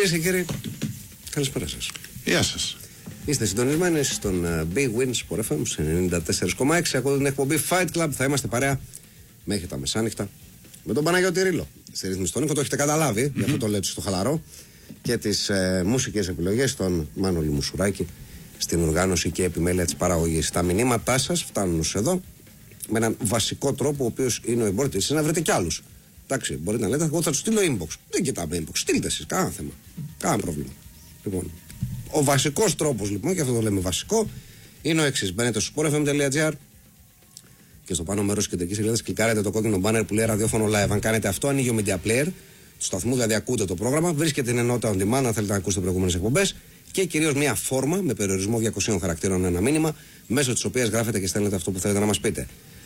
Κυρίες και κύριοι, καλησπέρα σας. Γεια σας. Είστε συντονισμένοι στον Big Win Sport FM 94,6. Ακούτε την εκπομπή Fight Club. Θα είμαστε παρέα μέχρι τα μεσάνυχτα με τον Παναγιώτη Ρήλο. Στη ρύθμιση των ήχων, το έχετε καταλάβει, γι' αυτό το λέω στο χαλαρό. Και τις μουσικές επιλογές των Μάνολη Μουσουράκη στην οργάνωση και επιμέλεια της παραγωγής. Τα μηνύματά σας φτάνουν ως εδώ με έναν βασικό τρόπο, ο οποίος είναι ο εμπόρτης. Εσείς να βρείτε κι άλλους. Εντάξει, μπορείτε να λέτε, εγώ θα του στείλω inbox. Δεν κοιτάμε inbox. Στείλτε εσείς, κανένα θέμα. Κανένα πρόβλημα. Λοιπόν, ο βασικός τρόπος λοιπόν, και αυτό το λέμε βασικό, είναι ο εξής. Μπαίνετε στο sportfm.gr και στο πάνω μέρος της κεντρικής σελίδας κλικάρετε το κόκκινο banner που λέει ραδιόφωνο live. Αν κάνετε αυτό, ανοίγει ο media player του σταθμού, δηλαδή ακούτε το πρόγραμμα. Βρίσκεται την ενότητα on demand, αν θέλετε να ακούσετε προηγούμενες εκπομπές. Και κυρίως μια φόρμα με περιορισμό 200 χαρακτήρων, ένα μήνυμα, μέσω της οποίας γράφετε και στέλνετε αυτό που θέλετε να μας πείτε.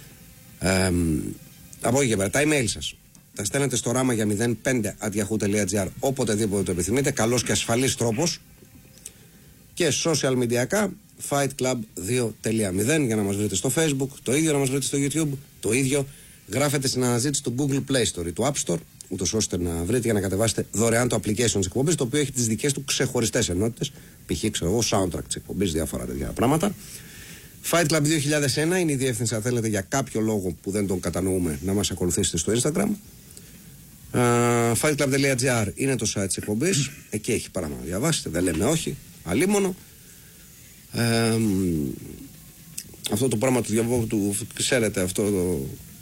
Από εκεί και πέρα, τα email σας. Τα στέλνετε στο ράμα για 05@yahoo.gr οποτεδήποτε το επιθυμείτε. Καλός και ασφαλής τρόπος. Και social media Fight Club 2.0 για να μας βρείτε στο Facebook. Το ίδιο να μας βρείτε στο YouTube. Το ίδιο γράφετε στην αναζήτηση του Google Play Store ή του App Store, ούτως ώστε να βρείτε για να κατεβάσετε δωρεάν το application της εκπομπής, το οποίο έχει τις δικές του ξεχωριστές ενότητες. Π.χ. ξέρω εγώ, soundtrack της εκπομπής, διάφορα τέτοια πράγματα. Fight Club 2001 είναι η διεύθυνση, αν θέλετε για κάποιο λόγο που δεν τον κατανοούμε, να μας ακολουθήσετε στο Instagram. Fightclub.gr είναι το site της εκπομπής. Εκεί έχει πράγμα να διαβάσετε, δεν λέμε όχι, αλίμονο. Αυτό το πράγμα του διαβόλου του, ξέρετε, αυτό το,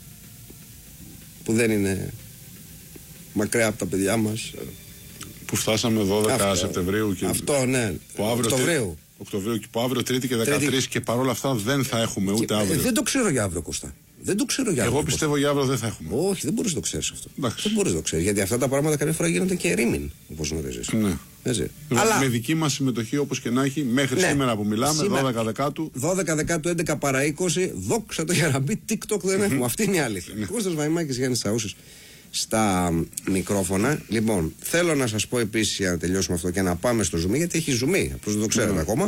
που δεν είναι μακριά από τα παιδιά μας, που φτάσαμε 12 Σεπτεμβρίου και αυτό, ναι, Οκτωβρίου και που αύριο Τρίτη και 13 και παρόλα αυτά δεν θα έχουμε ούτε αύριο. Δεν το ξέρω για αύριο, Κώστα. Δεν το ξέρω για αύριο. Εγώ πιστεύω για αύριο δεν θα έχουμε. Όχι, δεν μπορείς να το ξέρεις αυτό. Δεν μπορείς να το ξέρεις. Γιατί αυτά τα πράγματα καμιά φορά γίνονται και ερήμην, όπως γνωρίζεις. Ναι. Αλλά με δική μας συμμετοχή, όπως και να έχει, μέχρι σήμερα που μιλάμε, 12 Δεκάτου. 12 Δεκάτου, 11 παρά 20, δόξα το για να μπει, TikTok δεν έχουμε. Αυτή είναι η αλήθεια. Κώστας Βαϊμάκης, Γιάννης Σαούσης στα μικρόφωνα. Λοιπόν, θέλω να σας πω επίσης, για να τελειώσουμε αυτό και να πάμε στο Zoom, γιατί έχει Zoom, απλώς δεν το ξέρετε ακόμα.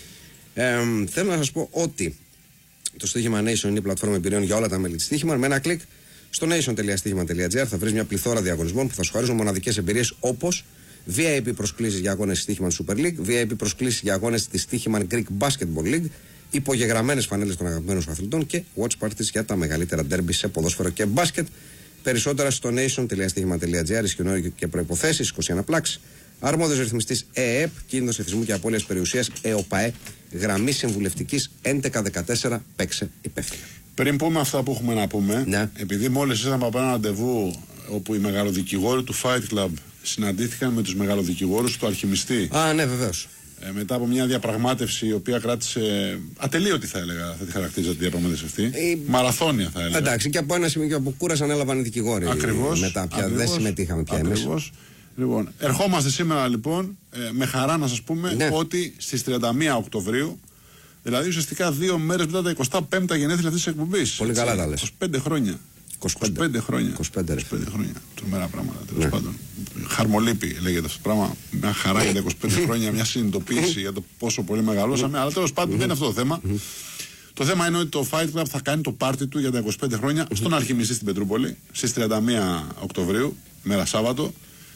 Θέλω να σας πω ότι το Στοίχημα Nation είναι η πλατφόρμα εμπειριών για όλα τα μέλη της Στοίχημα. Με ένα κλικ στο nation.stοίχημα.gr θα βρεις μια πληθώρα διαγωνισμών που θα σου χαρίζουν μοναδικές εμπειρίες, όπως VIP προσκλήσεις για αγώνες Στοίχημα Super League, VIP προσκλήσεις για αγώνες της Στοίχημα Greek Basketball League, υπογεγραμμένες φανέλες των αγαπημένων σου αθλητών και watch parties για τα μεγαλύτερα derby σε ποδόσφαιρο και μπάσκετ. Περισσότερα στο nation.stοίχημα.gr. Ισχυρό και προϋποθέσεις 21 πλάξ. Αρμόδιος ρυθμιστής ΕΕΠ, κίνδυνος εθισμού και απώλειας περιουσίας ΕΟΠΑΕ, γραμμή συμβουλευτικής 1114, παίξε υπεύθυνα. Πριν πούμε αυτά που έχουμε να πούμε, ναι, επειδή μόλις ήρθαμε από ένα ραντεβού όπου οι μεγαλοδικηγόροι του Fight Club συναντήθηκαν με τους μεγαλοδικηγόρους του Αρχιμιστή. Ναι, βεβαίως. Μετά από μια διαπραγμάτευση η οποία κράτησε ατελείωτη, θα έλεγα, θα τη χαρακτήριζα τη διαπραγμάτευση αυτή. Μαραθώνια, θα έλεγα. Εντάξει, και από ένα σημείο που κούρασαν, έλαβαν οι δικηγόροι. Ακριβώς. Μετά πια δεν συμμετείχαμε πια εμείς. Λοιπόν, ερχόμαστε σήμερα λοιπόν με χαρά να σας πούμε, ναι, ότι στις 31 Οκτωβρίου, δηλαδή ουσιαστικά 2 μέρες μετά τα 25 γενέθλια αυτής της εκπομπής. Πολύ καλά τα λες. 25 χρόνια. 25 χρόνια. 25 χρόνια. Τρομερά πράγματα, τέλος πάντων. Χαρμολύπη λέγεται αυτό το πράγμα. Μια χαρά για τα 25 χρόνια, μια συνειδητοποίηση για το πόσο πολύ μεγαλώσαμε. Αλλά τέλος πάντων δεν είναι αυτό το θέμα. Το θέμα είναι ότι το Fight Club θα κάνει το πάρτι του για τα 25 χρόνια στον Αρχιμιστή στην Πετρούπολη στις 31 Οκτωβρίου, μέρα Σάββατο.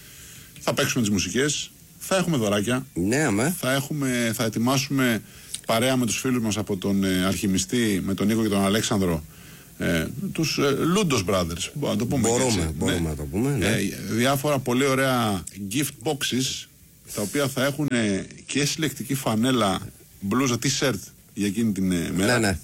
Θα παίξουμε τις μουσικές, θα έχουμε δωράκια. Ναι, θα ετοιμάσουμε παρέα με τους φίλους μας από τον Αρχιμιστή, με τον Νίκο και τον Αλέξανδρο, τους Lundos Brothers. Μπορούμε να το πούμε. Ναι. Διάφορα πολύ ωραία gift boxes, τα οποία θα έχουν και συλλεκτική φανέλα, μπλούζα, t-shirt για εκείνη την μέρα. Ναι.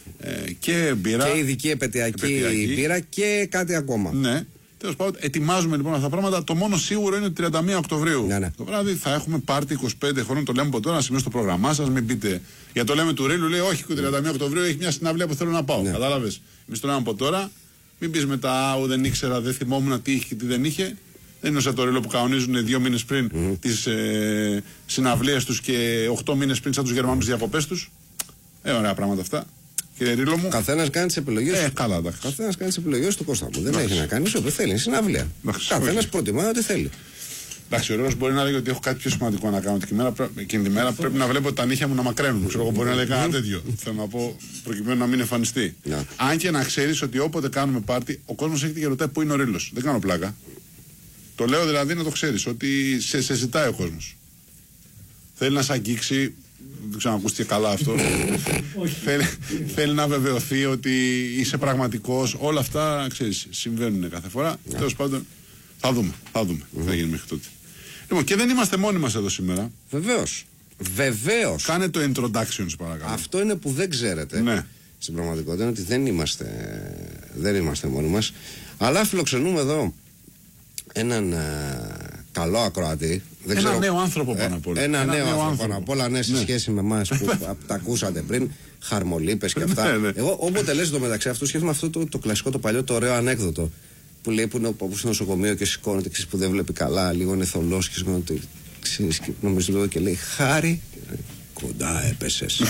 Και μπύρα. Και ειδική επαιτειακή μπύρα και κάτι ακόμα. Ναι. Τέλος πάντων, ετοιμάζουμε λοιπόν αυτά τα πράγματα. Το μόνο σίγουρο είναι ότι 31 Οκτωβρίου το βράδυ θα έχουμε πάρτι 25 χρόνων. Το λέμε από τώρα, να σημειώσω το πρόγραμμά σας. Μην πείτε. Για το λέμε του Ρήλου, λέει όχι, 31 Οκτωβρίου έχει μια συναυλία που θέλω να πάω. Κατάλαβες. Εμείς το λέμε από τώρα. Μην πεις μετά, δεν ήξερα, δεν θυμόμουν τι είχε και τι δεν είχε. Δεν είναι σαν το Ρήλο που κανονίζουν 2 μήνες πριν τις συναυλίες τους και 8 μήνες πριν σαν τους Γερμανούς διακοπές τους. Ωραία πράγματα αυτά. Κύριε Ρήλο μου. Καθένας κάνει τις επιλογές του. Καλά, εντάξει. Καθένας κάνει τις επιλογές του, Κώστα μου. Δεν έχει να κάνει ό,τι θέλει. Είναι συναυλία. Καθένας προτιμά ό,τι θέλει. Εντάξει, ο Ρήλος μπορεί να λέει ότι έχω κάτι πιο σημαντικό να κάνω. Εκείνη τη μέρα πρέπει να βλέπω τα νύχια μου να μακραίνουν. Ξέρω εγώ, μπορεί να λέει κάτι τέτοιο. Θέλω να πω προκειμένου να μην εμφανιστεί. Αν και να ξέρεις ότι όποτε κάνουμε πάρτι, ο κόσμος έρχεται και ρωτάει πού είναι ο Ρήλος. Δεν κάνω πλάκα. Το λέω δηλαδή να το ξέρεις, ότι σε ζητάει ο κόσμος. Θέλει να σε αγγίξει, δεν ξέρω αν ακούστηκε καλά αυτό. Θέλει να βεβαιωθεί ότι είσαι πραγματικός. Όλα αυτά, ξέρεις, συμβαίνουν κάθε φορά. Τέλος πάντων, θα δούμε. Θα γίνει μέχρι τότε. Λοιπόν, και δεν είμαστε μόνοι μας εδώ σήμερα. Βεβαίως. Κάνε το introduction, παρακαλώ. Αυτό είναι που δεν ξέρετε. Ναι. Στην πραγματικότητα είναι ότι δεν είμαστε μόνοι μας. Αλλά φιλοξενούμε εδώ έναν καλό ακροατή. Νέο άνθρωπο πάνω απ' όλα. Ένα νέο άνθρωπο πάνω απ' όλα, ναι, σε σχέση με εμάς που τα ακούσατε πριν. Χαρμολίπες και αυτά. Εγώ όποτε λες το μεταξύ αυτού, σκέφτομαι αυτό το κλασικό, το παλιό, το ωραίο ανέκδοτο. Που λέει που είναι ο παππούς στο νοσοκομείο και σηκώνεται, ξέρεις, που δεν βλέπει καλά, λίγο είναι θολός και σηκώνεται. Νομίζω λίγο και λέει Χάρη, κοντά έπεσες.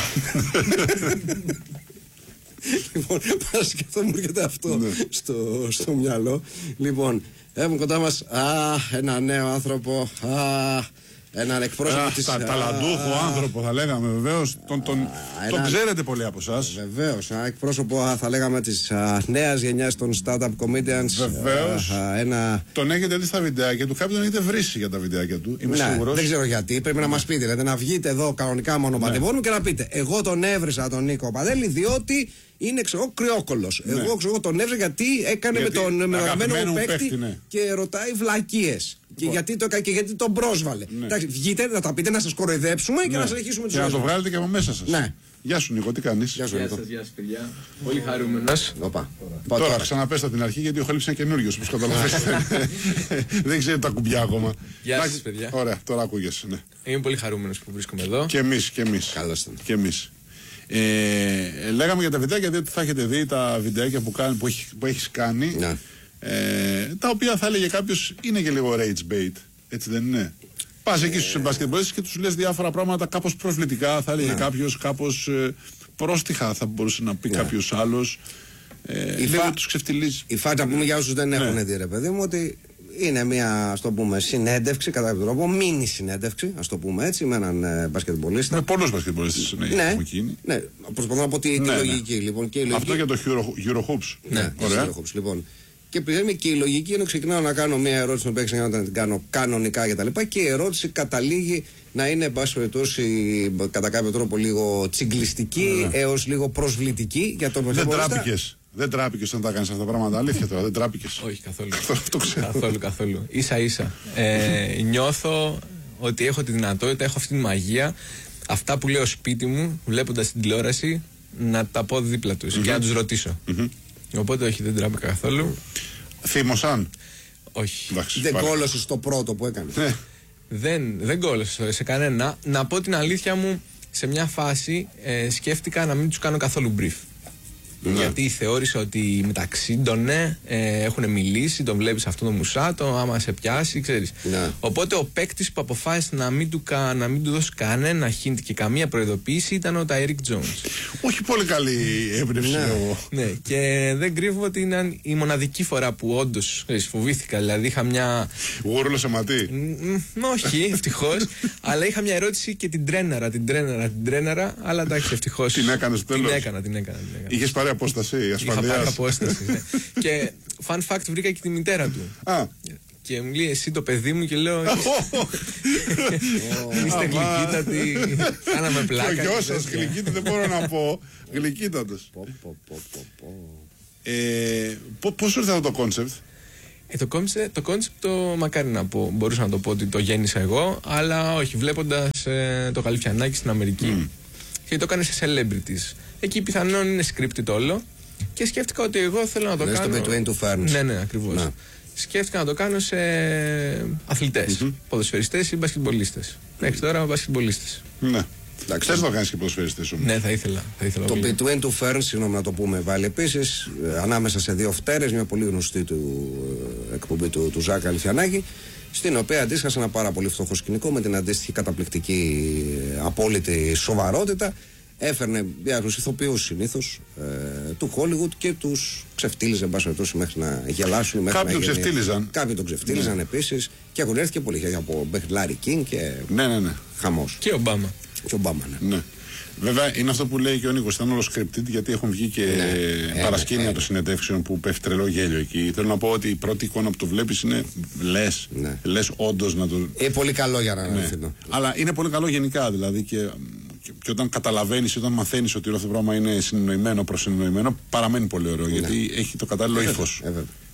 Λοιπόν, πάρα σκεφτώ, μου έρχεται αυτό στο μυαλό. Λοιπόν, έχουμε κοντά μας ένα νέο άνθρωπο, έναν εκπρόσωπο της... Ταλαντούχο άνθρωπο θα λέγαμε, βεβαίως. Τον ξέρετε πολλοί από εσάς. Βεβαίως, εκπρόσωπο θα λέγαμε της νέας γενιάς των startup comedians. Βεβαίως. Τον έχετε δει στα βιντεάκια του, κάποιον τον έχετε βρήσει για τα βιντεάκια του, είμαι σίγουρος. Δεν ξέρω γιατί, πρέπει να μας πείτε, δηλαδή να βγείτε εδώ κανονικά μονοπατεβόνου και να πείτε εγώ τον έβρισα τον Νίκο Παδέλη διότι είναι κρυόκολος. Εγώ τον έβρισα γιατί έκανε με τον αγαπημένο παίκτη και ρωτάει βλακίες. Και γιατί το έκανε και γιατί τον πρόσβαλε. Εντάξει, βγείτε να τα πείτε, να σας κοροϊδέψουμε και να συνεχίσουμε τη ζωή. Και να το βγάλετε και από μέσα σας. Ναι. Γεια σου Νίκο, τι κάνεις? Γεια σας παιδιά. Πολύ χαρούμενος. Τώρα ξαναπες από την αρχή γιατί ο Χαλίπης είναι καινούριος, όπως καταλαβαίνετε. Δεν ξέρει τα κουμπιά ακόμα. Γεια σας παιδιά. Ωραία, τώρα ακούγεσαι. Είμαι πολύ χαρούμενος που βρίσκομαι εδώ. Και εμείς. Καλώς ήταν. Και εμείς. Λέγαμε για τα βιντεάκια, διότι θα έχετε δει τα βιντεάκια που έχεις κάνει. Τα οποία θα έλεγε κάποιος είναι και λίγο rage bait, έτσι δεν είναι? Πας εκεί στους μπασκετμπολίστες και τους λες διάφορα πράγματα κάπως προσβλητικά, θα έλεγε κάποιος, κάπως πρόστιχα θα μπορούσε να πει κάποιος άλλος. Λίγο τους ξεφτιλίζει. Η φάτσα πούμε για όσους δεν έχουν δει, ρε παιδί μου, ότι είναι μια, ας το πούμε, συνέντευξη κατά κάποιο τρόπο, μίνι συνέντευξη, ας το πούμε έτσι, με έναν μπασκετμπολίστα. Με πολλούς μπασκετμπολίστες ναι, προσπαθώ να πω τη λογική. Λοιπόν, αυτό για το Eurohoops. Ναι, Eurohoops, λοιπόν. Και επειδή και η λογική είναι ξεκινάω να κάνω μια ερώτηση που έξω να την κάνω κανονικά κτλ. Και η ερώτηση καταλήγει να είναι, εν πάση περιπτώσει, κατά κάποιο τρόπο λίγο τσιγκλιστική έως λίγο προσβλητική για τον μπασκετμπολίστα. Δεν τράπηκες όταν τα κάνεις αυτά τα πράγματα, αλήθεια τώρα, δεν τράπηκες? Όχι, καθόλου. Το ξέρω. Καθόλου. Ίσα-ίσα. Νιώθω ότι έχω τη δυνατότητα, έχω αυτή τη μαγεία, αυτά που λέω σπίτι μου, βλέποντας την τηλεόραση, να τα πω δίπλα τους και να τους ρωτήσω. Οπότε όχι, δεν τράπηκα καθόλου. Θύμωσαν? Όχι. Δεν κόλωσες το πρώτο που έκανε? Δεν κόλωσα σε κανένα. Να πω την αλήθεια μου, σε μια φάση σκέφτηκα να μην τους κάνω καθόλου brief. Γιατί θεώρησα ότι μεταξύ των έχουν μιλήσει, τον βλέπεις αυτόν τον μουσάτο, άμα σε πιάσει, ξέρεις. Οπότε ο παίκτης που αποφάσισε να μην του δώσει κανένα hint και καμία προειδοποίηση ήταν ο Tyreek Jones. Όχι πολύ καλή έμπνευση. Ναι, και δεν κρύβω ότι είναι η μοναδική φορά που όντως φοβήθηκα. Δηλαδή είχα μια. Γούρλο σε ματί. Όχι, ευτυχώς. Αλλά είχα μια ερώτηση και την τρέναρα. Αλλά εντάξει, ευτυχώς. Την έκανες στο τέλος? Την έκανα. Είχες πάρει απόσταση ασφαλείας? Είχα πάρει απόσταση, ναι. Και fun fact, βρήκα και τη μητέρα του. Και μου λέει εσύ το παιδί μου και λέω είστε γλυκύτατοι, κάναμε πλάκα. Και ο γιος σας γλυκύτατοι δεν μπορώ να πω. Γλυκύτατος. Πώς ήρθε αυτό το κόνσεπτ? Το κόνσεπτ το μακάρι να πω, μπορούσα να το πω ότι το γέννησα εγώ, αλλά όχι, βλέποντας το Γαλιφιανάκι στην Αμερική και το έκανε σε celebrities. Εκεί πιθανόν είναι scripted όλο και σκέφτηκα ότι εγώ θέλω να το κάνω. Στο Between Two Ferns. Ναι, ακριβώς. Σκέφτηκα να το κάνω σε αθλητές, ποδοσφαιριστές ή μπασκετμπολίστες. Μέχρι τώρα μπασκετμπολίστες. Ναι. Θες να το κάνεις και ποδοσφαιριστές όμως? Ναι, θα ήθελα. Το Between Two Ferns, συγγνώμη να το πούμε, βάλει επίσης ανάμεσα σε δύο φτέρες, μια πολύ γνωστή εκπομπή του Ζάκα Αλφιανάκη, στην οποία αντίστοιχα ένα πάρα πολύ φτωχό σκηνικό με την αντίστοιχη καταπληκτική απόλυτη σοβαρότητα. Έφερνε διάφορους ηθοποιούς συνήθως του Hollywood και τους ξεφτύλιζε μέχρι να γελάσουν. Κάποιοι τον ξεφτύλιζαν. Κάποιοι τον ξεφτύλιζαν επίσης και έχουν έρθει και πολλοί από Λάρι Κίνγκ και ναι. χαμός. Και Ομπάμα. Και Ομπάμα, ναι. Βέβαια είναι αυτό που λέει και ο Νίκος, ήταν όλο scripted, γιατί έχουν βγει και παρασκήνια των συνεντεύξεων που πέφτει τρελό γέλιο εκεί. Θέλω να πω ότι η πρώτη εικόνα που το βλέπεις είναι λες όντως να το. Πολύ καλό για να Αλλά είναι πολύ καλό γενικά, δηλαδή και όταν καταλαβαίνεις, όταν μαθαίνεις ότι όλο αυτό το πράγμα είναι συνεννοημένο, προσυνεννοημένο, παραμένει πολύ ωραίο, γιατί έχει το κατάλληλο ύφος.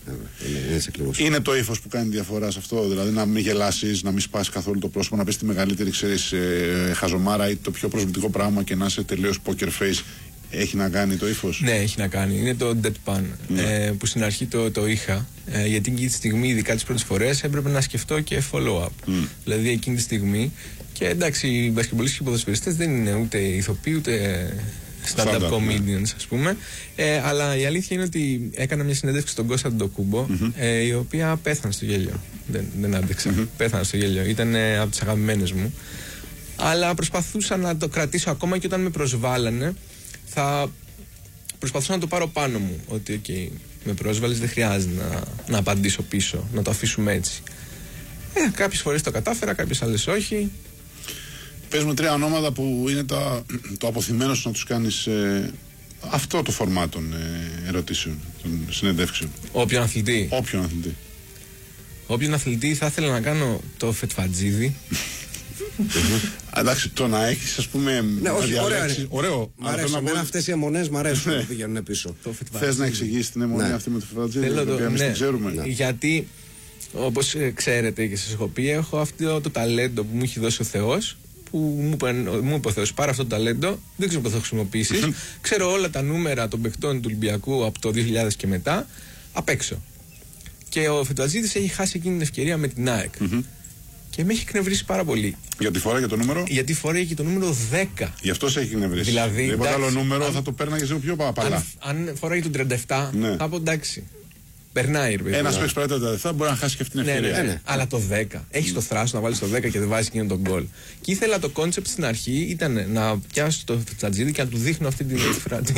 Είναι το ύφος που κάνει διαφορά σε αυτό. Δηλαδή να μην γελάσεις, να μην σπάσεις καθόλου το πρόσωπο, να πεις τη μεγαλύτερη χαζομάρα ή το πιο προσβλητικό πράγμα και να είσαι τελείως poker face. Έχει να κάνει το ύφος. Ναι, έχει να κάνει. Είναι το deadpan που στην αρχή το είχα. Γιατί εκείνη τη στιγμή, ειδικά τις πρώτες φορές, έπρεπε να σκεφτώ και follow-up. Δηλαδή εκείνη τη στιγμή. Και εντάξει, οι μπασκετμπολίστες και οι ποδοσφαιριστές δεν είναι ούτε ηθοποιοί ούτε stand-up comedians, ας πούμε. Αλλά η αλήθεια είναι ότι έκανα μια συνέντευξη στον Κώστα Ντοκούμπο, η οποία πέθανε στο γέλιο. Δεν άντεξα. Πέθανε στο γέλιο. Ήταν από τις αγαπημένες μου. Αλλά προσπαθούσα να το κρατήσω ακόμα και όταν με προσβάλανε. Θα προσπαθούσα να το πάρω πάνω μου. Ότι, OK, με πρόσβαλες, δεν χρειάζεται να απαντήσω πίσω, να το αφήσουμε έτσι. Κάποιες φορές το κατάφερα, κάποιες άλλες όχι. Πες μου 3 ονόματα που είναι το αποθυμένο σου να τους κάνεις αυτό το φορμά των ερωτήσεων, των συνεντεύξεων. Όποιον αθλητή. Όποιον αθλητή θα ήθελα να κάνω το Φετφατζίδη. Εντάξει, το να έχεις, ας πούμε. Ναι, όχι, ωραίο. Μ' αρέσουν. Αυτές οι αιμονές μ' αρέσουν που πηγαίνουν πίσω. Θες να εξηγήσεις την αιμονή αυτή με το Φετφατζίδη, την οποία εμείς την ξέρουμε? Γιατί, όπως ξέρετε και σας έχω πει, έχω αυτό το ταλέντο που μου έχει δώσει ο Θεός. Που μου είπε ο Θεός, πάρε αυτό το ταλέντο, δεν ξέρω πώς θα χρησιμοποιήσεις. Ξέρω όλα τα νούμερα των παιχτών του Ολυμπιακού από το 2000 και μετά απ' έξω. Και ο Φετουατζίδης έχει χάσει εκείνη την ευκαιρία με την ΑΕΚ. Και με έχει εκνευρίσει πάρα πολύ. Γιατί φοράει και το νούμερο? Γιατί φοράει και το νούμερο 10. Γι' αυτό σε έχει εκνευρίσει. Δηλαδή, τίποτα άλλο νούμερο θα το πέρναγε σε πιο παραπάνω. Αν φοράει το 37, θα πω εντάξει. Περνάει, ρε παιδί. Ένας παίκτης φοράει το 37 μπορεί να χάσει και αυτή την ευκαιρία. Ναι. Αλλά το 10. Έχεις το θράσος να βάλεις το 10 και δεν βάζεις εκείνο τον γκολ. Και ήθελα το κόνσεπτ στην αρχή ήταν να πιάσω το Φετουατζίδη και να του δείχνω αυτή την.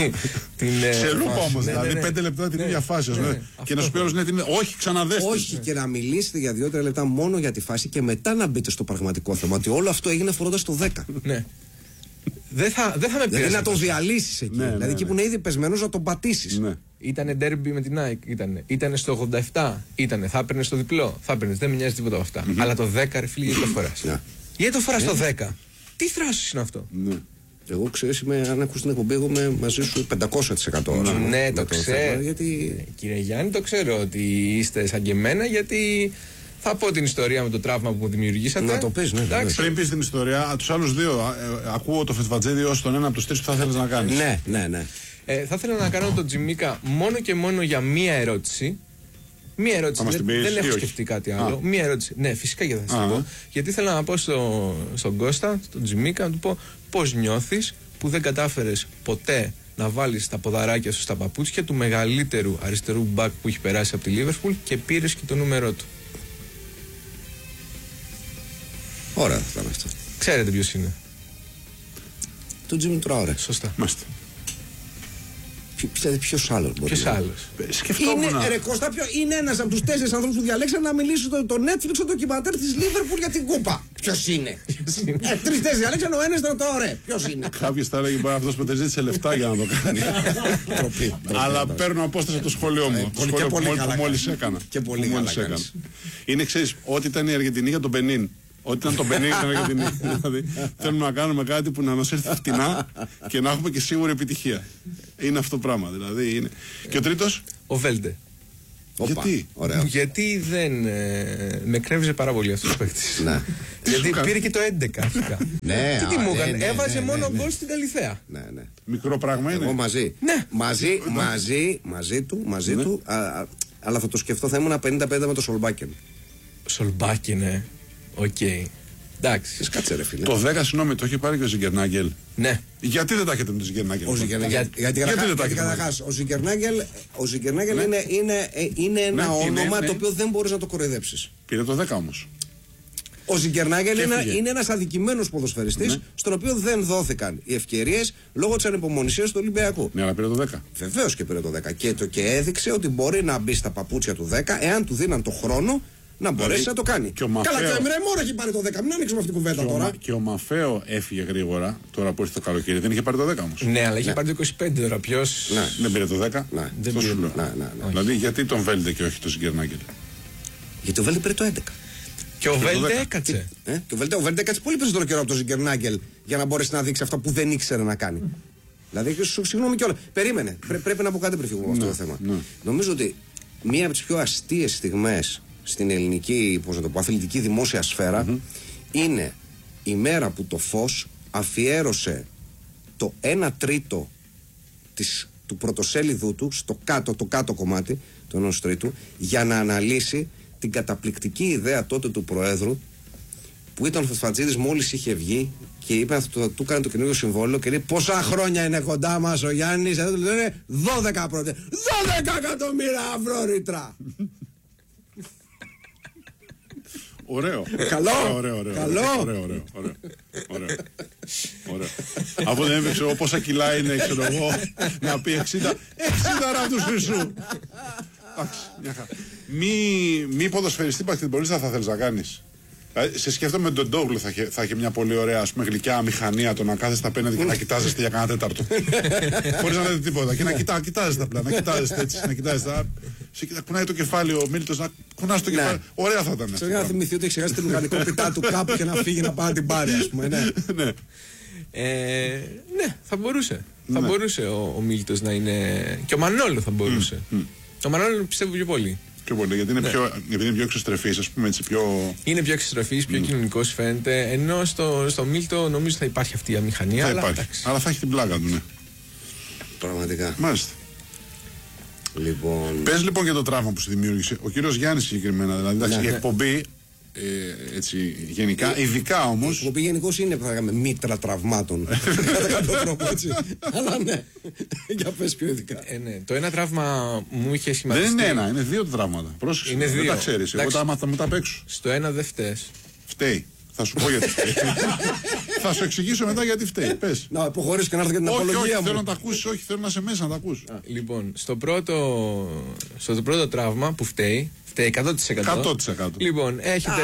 Σε λούπα όμως, δηλαδή 5 λεπτά την ίδια φάση. Και να σου πει όλος όχι, ξαναδέστε. Όχι, και να μιλήσετε για 2-3 λεπτά μόνο για τη φάση και μετά να μπείτε στο πραγματικό θέμα. Ότι όλο αυτό έγινε φορώντας το 10. Ναι. Δεν θα με πειράζει. Δηλαδή να τον διαλύσεις εκεί. Δηλαδή εκεί που είναι ήδη πεσμένος να τον πατήσεις. Ήτανε ντέρμπι με την ΑΕΚ. Ήτανε στο 87. Θα έπαιρνε στο διπλό. Θα έπαιρνε. Δεν με νοιάζει τίποτα από αυτά. Αλλά το 10, ρε φίλε, γιατί το φοράς? Γιατί το φοράς το 10? Τι θράσος είναι αυτό? Εγώ ξέρεις, αν ακούς την εκπομπή, εγώ μαζί σου 500%. Ναι, το ξέρω. Κύριε Γιάννη, το ξέρω ότι είστε σαν και εμένα, γιατί θα πω την ιστορία με το τραύμα που μου δημιουργήσατε. Να το πεις, ναι. Πριν πεις την ιστορία, τους άλλους δύο, ακούω το Φετφατζίδη ως τον ένα από τους τρεις που θα θέλεις να κάνεις. Ναι. Θα ήθελα να κάνω τον Τζιμίκα μόνο και μόνο για μία ερώτηση. Μία ερώτηση. Δεν έχω σκεφτεί κάτι άλλο. Μία ερώτηση. Ναι, φυσικά και θα σας πω. Γιατί ήθελα να πω στον Κώστα, τον Τζιμίκα, να του πω πώς νιώθεις που δεν κατάφερες ποτέ να βάλεις τα ποδαράκια σου στα παπούτσια του μεγαλύτερου αριστερού μπακ που έχει περάσει από τη Λίβερπουλ και πήρες και το νούμερό του. Ωραία θα ήταν αυτό. Ξέρετε ποιος είναι? Το Τζίμι Τραόρε. Σωστά. Μάλιστα. Ποιος άλλος μπορεί? Ποιος άλλος? Σκεφτόμουν. Είναι ένας από τους 4 ανθρώπους που διαλέξαν να μιλήσουν το Netflix, το ντοκιμαντέρ της Liverpool για την κούπα. Ποιος είναι? 3-4 διαλέξαν, ο ένας ήταν το ωραίο. Ποιος είναι? Κάποιος θα έλεγε μπορεί αυτός που δεν ζήτησε λεφτά για να το κάνει. Αλλά παίρνω απόσταση από το σχόλιο μου. Το σχόλιο που μόλις έκανα. Και πολύ καλά. Είναι, ξέρεις, ό,τι ήταν η Αργεντινή για τον Μπενίν. Ό,τι ήταν το Μπενίν ήταν για την. Δηλαδή θέλουμε να κάνουμε κάτι που να μας έρθει φτηνά και να έχουμε και σίγουρη επιτυχία. Είναι αυτό το πράγμα. Δηλαδή είναι. Και ο τρίτος? Ο Βέλντε. Γιατί? Γιατί δεν. Με κρέμβιζε πάρα πολύ αυτός ο παίκτης. Γιατί πήρε και το 11 αρχικά. Τι μου έκανε? Έβαζε μόνο γκολ στην Καλιθέα. Μικρό πράγμα είναι. Εγώ μαζί. Μαζί του. Αλλά θα το σκεφτώ, θα ήμουν 50-50 με το Σολμπάκεν. Σολμπάκεν, οκ. Εντάξει. Κάτσε ρε φίλε. Το 10, συγγνώμη, το έχει πάρει και ο Ζιγκερνάγκελ. Ναι. Γιατί δεν τα έχετε με τον Ζιγκερνάγκελ? Γιατί καταρχάς ο Ζιγκερνάγκελ είναι ένα όνομα το οποίο δεν μπορείς να το κοροϊδέψεις. Πήρε το 10 όμως. Ο Ζιγκερνάγκελ είναι ένας αδικημένος ποδοσφαιριστής, στον οποίο δεν δόθηκαν οι ευκαιρίες λόγω της ανυπομονησίας του Ολυμπιακού. Ναι, αλλά πήρε το 10. Βεβαίως και πήρε το 10. Και έδειξε ότι μπορεί να μπει στα παπούτσια του 10 εάν του δίναν το χρόνο να μπορέσει να το κάνει. Και Μαφέο... Καλά, και ο Εμρέ Μόρο έχει πάρει το 10. Μην ανοίξουμε αυτή την κουβέντα τώρα. Και ο Μαφέο έφυγε γρήγορα τώρα που ήρθε το καλοκαίρι. Δεν είχε πάρει το 10 όμως. Ναι, αλλά είχε πάρει το 25 τώρα. Ποιος. Δεν πήρε το 10. Δεν Το πήρε. σου λέω. Δηλαδή, γιατί τον Βέλντε και όχι τον Ζιγκερνάγκελ. Γιατί ο Βέλντε πήρε το 11. Και ο Βέλντε έκατσε. Και ο Βέλντε έκατσε πολύ περισσότερο καιρό από τον Ζιγκερνάγκελ για να μπορέσει να δείξει αυτά που δεν ήξερε να κάνει. Δηλαδή, συγγνώμη κιόλα. Περίμενε. Πρέπει να πω κάτι πριν φύγουμε από αυτό το θέμα. Νομίζω ότι μία από τις πιο αστείες στιγμές στην ελληνική, πώς να το πω, αθλητική δημόσια σφαίρα είναι η μέρα που το Φως αφιέρωσε το 1/3 του πρωτοσέλιδου του στο κάτω κομμάτι του 1/3 για να αναλύσει την καταπληκτική ιδέα τότε του Προέδρου που ήταν ο Φασφατζίδης μόλις είχε βγει και είπε ότι του έκανε το καινούργιο συμβόλαιο και λέει πόσα χρόνια είναι κοντά μας ο Γιάννης, εδώ του λένε 12 πρώτα. 12 εκατομμύρια ευρώ ρήτρα. Ωραίο. Καλό. Ωραίο. Αφού δεν έπαιξε πόσα κιλά είναι, ξέρω εγώ, να πει 60 ράβδους χρυσού. Εντάξει, μια χαρά. Μη ποδοσφαιριστή πακτημπολίστα θα θέλεις να κάνεις. Σε σκέφτομαι με τον Ντόγλου θα είχε μια πολύ ωραία, ας πούμε, γλυκιά μηχανία το να κάθεστε απέναντι και να κοιτάζεστε για κανένα τέταρτο. Χωρίς να λέτε τίποτα. Και να κοιτάζεστε απλά, να κοιτάζεστε έτσι, να κοιτάζεστε. Κουνάει το κεφάλι ο Μίλτος, να κουνάς το κεφάλι. Ωραία θα ήταν. Σε να θυμηθεί ότι έχει ξεχάσει το μηχανικό πιτά του κάπου και να φύγει να πάει να την πάρει, ας πούμε. Ναι, θα μπορούσε. Θα μπορούσε ο Μίλτος να είναι. Και ο Μανόλο θα μπορούσε. Το Μανόλο πιστεύω πιο πολύ. Πιο πολύ, γιατί είναι πιο εξωστρεφής, ας πούμε έτσι. Είναι πιο εξωστρεφής, πιο κοινωνικός φαίνεται. Ενώ στο Μίλτο νομίζω θα υπάρχει αυτή η αμηχανία. Αλλά θα έχει την πλάκα του, ναι. Πραγματικά. Μάλιστα. Λοιπόν... Πες λοιπόν για το τραύμα που σου δημιούργησε ο κύριος Γιάννης συγκεκριμένα. Δηλαδή, η εκπομπή έτσι, γενικά, ειδικά όμως. Η εκπομπή γενικώς είναι, θα λέγαμε, μήτρα τραυμάτων. Κατά κάποιο τρόπο έτσι. Αλλά ναι. Για πες πιο ειδικά. Ναι. Το ένα τραύμα μου είχε σχηματιστεί. Δεν είναι ένα, είναι δύο τα τραύματα. Πρόσεξε. Είναι δύο. Δεν τα ξέρεις. Εγώ τα άμαθα μετά απ' έξω. Στο ένα δεν φταίς. Φταίει. Θα σου πω γιατί φταίει. Θα σου εξηγήσω μετά γιατί φταίει. Πες. Να υποχωρήσω και να έρθω για την απολογία μου. Όχι, θέλω να τα ακούσεις, όχι, θέλω να είσαι μέσα να τα ακούσεις. Λοιπόν, στο πρώτο τραύμα που φταίει 100%. Λοιπόν,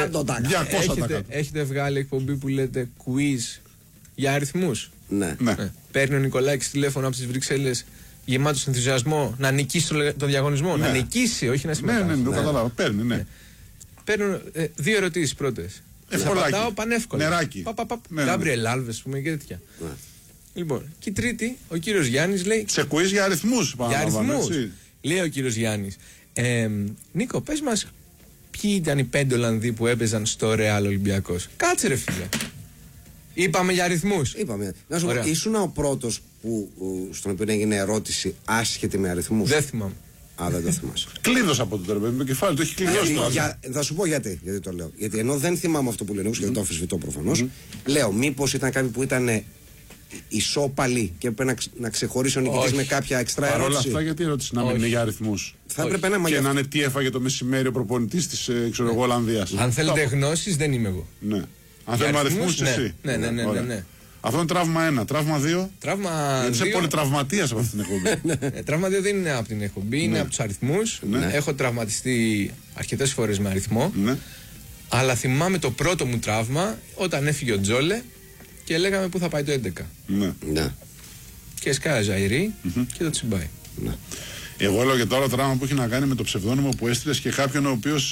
έχετε βγάλει εκπομπή που λέτε quiz για αριθμούς. Ναι. Παίρνει ο Νικολάκης τηλέφωνο από τις Βρυξέλλες γεμάτος ενθουσιασμό να νικήσει τον διαγωνισμό. Να νικήσει, όχι να συμμετάσχει. Ναι, το καταλάβω. Παίρνει, ναι. Παίρνω δύο ερωτήσεις πρώτες. Απαντάω πανεύκολα. Νεράκι. Γκάμπριελ Άλβες, πούμε, και τέτοια. Λοιπόν, και η τρίτη, ο κύριος Γιάννης λέει. Σε quiz για αριθμούς. Για αριθμούς. Λέει ο κύριος Γιάννης. Νίκο, πες μας ποιοι ήταν οι 5 Ολλανδοί που έπαιζαν στο Ρεάλ Ολυμπιακός. Κάτσε ρε φίλε. Είπαμε για αριθμούς. Είπαμε. Να σου πω, ήσουν ο πρώτος στον οποίο έγινε ερώτηση άσχετη με αριθμούς. Δεν θυμάμαι. Δεν το θυμάσαι. Κλείδωσα από το με το κεφάλι, το έχει κλειδώσει. Θα σου πω γιατί το λέω. Γιατί ενώ δεν θυμάμαι αυτό που λένε, γιατί το αμφισβητώ προφανώς, λέω μήπως ήταν κάποιοι που ήταν ισόπαλοι και έπρεπε να ξεχωρίσει ο νικητής με κάποια εξτρά ερώτηση. Παρ' όλα αυτά, γιατί ερώτηση να μην είναι για αριθμούς. Θα έπρεπε να και να είναι τι έφαγε το μεσημέρι ο προπονητής της Ολλανδίας. Αν θέλετε γνώσεις, δεν είμαι εγώ. Ναι. Αν θέλουμε αριθμούς, εσύ. Ναι. Αυτό είναι τραύμα 1. Τραύμα 2. Γιατί είσαι πολύ τραυματίας από αυτήν την εκπομπή. Τραύμα 2 δεν είναι από την εκπομπή, είναι από τους αριθμούς. Έχω τραυματιστεί αρκετές φορές με αριθμό. Αλλά θυμάμαι το πρώτο μου τραύμα όταν έφυγε ο Τζόλε και λέγαμε πού θα πάει το 11. Ναι. Και σκάja Ζαϊρή και το τσιμπάει. Εγώ λέω για το άλλο τραύμα που έχει να κάνει με το ψευδόνυμο που έστειλες και κάποιον ο οποίος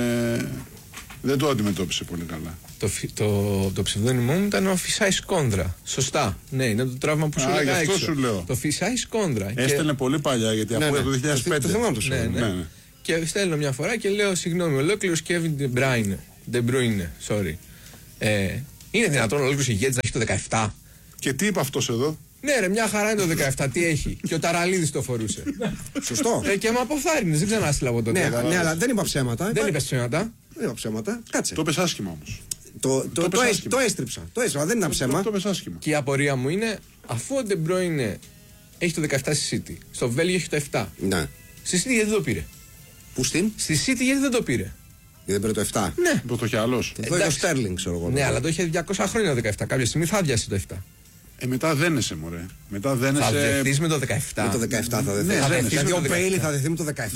δεν το αντιμετώπισε πολύ καλά. Το ψευδόνυμό μου ήταν ο Φυσάη Σκόνδρα. Σωστά. Ναι, είναι το τραύμα που σου λέγα έξω. Σου λέω. Το Φυσάη Σκόνδρα. Έστελνε πολύ παλιά γιατί από το 2005. Το θυμάμαι το ναι. Και στέλνω μια φορά και λέω συγγνώμη, ολόκληρο Kevin De Bruyne, sorry. Είναι δυνατόν ολόκληρο ηγέτης να έχει το 17. Και τι είπε αυτός εδώ. Ναι, ρε, μια χαρά είναι το 17. Τι έχει. Και ο Ταραλίδης το φορούσε. Σωστό. Και με αποθάρρυνε, δεν ξανά στείλα από τότε. Ναι, αλλά δεν είπα ψέματα. Δεν είπες ψέματα. Δεν είπα ψέματα. Κάτσε. Το πες άσχημα όμως. Το έστριψα. Δεν είναι ψέμα. Το πες άσχημα. Και η απορία μου είναι, αφού ο De Bruyne έχει το 17 στη City, στο Βέλγιο έχει το 7. Ναι. Στη City γιατί δεν το πήρε. Πού στην? Στη City γιατί δεν το πήρε. Γιατί δεν πήρε το 7. Ναι. Το είχε άλλος. Το είχε ο Στέρλινγκ, ξέρω εγώ. Ναι, αλλά το είχε 200 χρόνια το 17. Κάποια στιγμή θα αδειάσει το 7. Μετά δένεσαι, μωρέ. Θα δεθείς με το 17. Με το 17 θα δεθεί. Ναι, δηλαδή ο Μπέιλι θα δεθεί με το 17.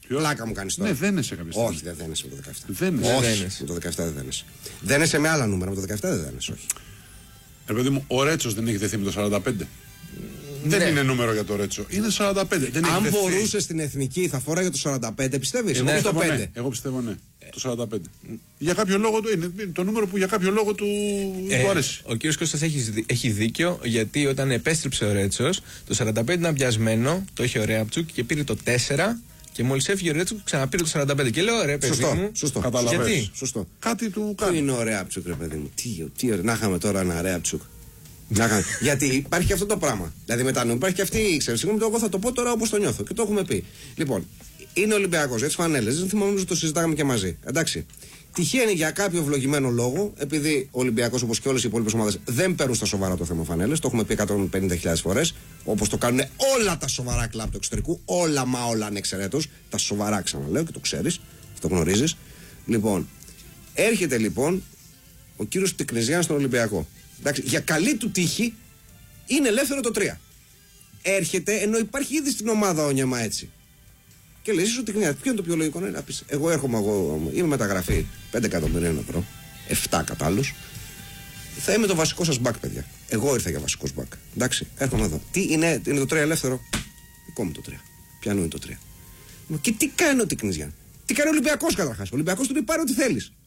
Πλάκα μου κάνει τώρα. Ναι, δένεσαι κάποια στιγμή. Όχι, δεν δένεσαι με το 17. Δένεσαι. Όχι, με το 17 δεν δένεσαι. Δένεσαι με άλλα νούμερα, με το 17 δεν δένεσαι, όχι. Ρε παιδί μου, ο Ρέτσος δεν έχει δεθεί με το 45. Δεν είναι νούμερο για το Ρέτσο. Είναι 45. Δεν αν μπορούσε στην εθνική θα φόραγε το 45, πιστεύεις? Εγώ πιστεύω, το 5. Ναι. Εγώ πιστεύω ναι. Το 45. Για κάποιο λόγο είναι το νούμερο που για κάποιο λόγο του άρεσε. Ο κύριος Κώστας έχει δίκιο, γιατί όταν επέστρεψε ο Ρέτσος, το 45 ήταν πιασμένο, το είχε ο Ρέαπτσουκ και πήρε το 4. Και μόλις έφυγε ο Ρέτσουκ, ξαναπήρε το 45. Και λέω: Ρε παιδί μου, σωστό. Γιατί? Σωστό. Κάτι του κάνει. Πού είναι ο Ρέαπτσουκ, ρε παιδί μου? Τι ωραία. Να είχαμε τώρα ένα Ρέαπτσουκ. Γιατί υπάρχει και αυτό το πράγμα. Δηλαδή μετά υπάρχει και αυτή η ξέρηση. Εγώ θα το πω τώρα όπως το νιώθω και το έχουμε πει. Λοιπόν, είναι Ολυμπιακός για τις φανέλες. Δεν θυμάμαι ότι το συζητάγαμε και μαζί. Εντάξει. Τυχαίνει για κάποιο ευλογημένο λόγο, επειδή ο Ολυμπιακός όπως και όλες οι υπόλοιπες ομάδες δεν παίρνουν στα σοβαρά το θέμα φανέλες. Το έχουμε πει 150.000 φορές. Όπως το κάνουν όλα τα σοβαρά κλαμπ του εξωτερικού. Όλα μα όλα ανεξαιρέτως. Τα σοβαρά ξαναλέω και το ξέρεις. Το γνωρίζεις. Λοιπόν, έρχεται λοιπόν ο κύριος Τικνεζιάν στον Ολυμπιακό. Εντάξει, για καλή του τύχη είναι ελεύθερο το 3. Έρχεται ενώ υπάρχει ήδη στην ομάδα ο Νιέμα έτσι. Και λέει: Είσαι ο Τικνεζιάν, ποιο είναι το πιο λογικό? Να πει: Εγώ έρχομαι, είμαι μεταγραφή 5 εκατομμυρίων ευρώ, 7 κατάλληλους. Θα είμαι το βασικό σας μπακ, παιδιά. Εγώ ήρθα για βασικός μπακ. Εντάξει, έρχομαι εδώ. Τι είναι το 3 ελεύθερο? Δικό μου το 3. Πιανού είναι το 3. Και τι κάνει ο Τικνεζιάν? Τι κάνει ο Ολυμπιακός καταρχάς? Ο Ολυμπιακός του λέει: Πάρε ό,τι θέλεις.